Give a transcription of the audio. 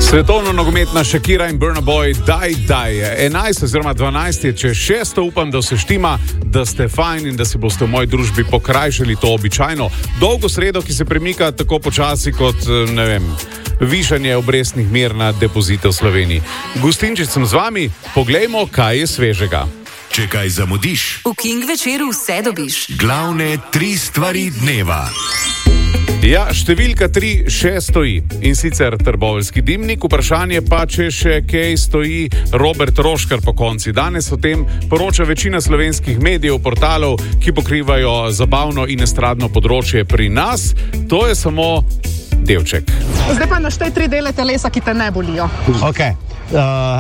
Svetovno nogometna Shakira in Burna Boy, daj. 11 oziroma 12 je čez 6, upam, da se štima, da ste fajn in da si boste v moji družbi pokrajšali to običajno dolgo sredo, ki se premika tako počasi kot, ne vem, višanje obrestnih mer na depozite v Sloveniji. Gustinčič sem z vami, poglejmo, kaj je svežega. Če kaj zamudiš, v King večeru vse dobiš. Glavne 3 stvari dneva. Ja, številka 3 še stoji, in sicer trboveljski dimnik, vprašanje pa, če še kaj stoji Robert Roškar po konci. Danes o tem poroča večina slovenskih medijev, portalov, ki pokrivajo zabavno in estradno področje pri nas. To je samo delček. Zdaj pa naštej 3 dele telesa, ki te ne bolijo. Okay.